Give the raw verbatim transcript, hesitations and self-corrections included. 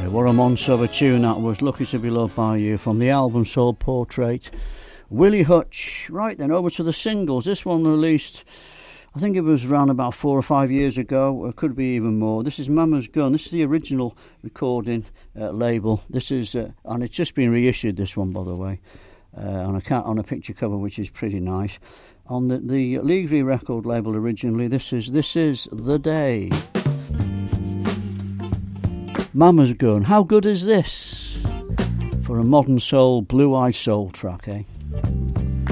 What a monster of a tune that was. Lucky to Be Loved by You from the album Soul Portrait. Willie Hutch. Right then, over to the singles. This one released, I think it was around about four or five years ago, or it could be even more. This is Mama's Gun. This is the original recording uh, label. This is, uh, and it's just been reissued, this one, by the way, uh, on a cat on a picture cover, which is pretty nice. On the, the Legri record label originally, this is This Is The Day. Mama's Gun. How good is this for a modern soul, blue-eyed soul track, eh?